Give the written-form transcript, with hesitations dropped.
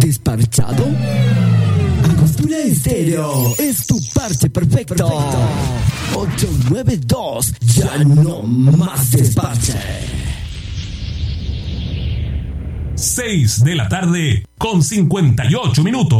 ¿Desparchado? Angostura Estéreo es tu parche perfecto. 892, ya no más desparche. 6 de la tarde con 58 minutos.